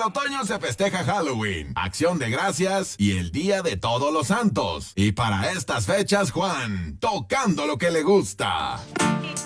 otoño se festeja Halloween, Acción de Gracias y el Día de Todos los Santos. Y para estas fechas, Juan, tocando lo que le gusta.